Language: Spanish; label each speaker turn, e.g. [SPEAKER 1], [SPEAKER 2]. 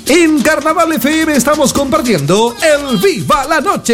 [SPEAKER 1] En Carnaval FM estamos compartiendo el Viva la Noche.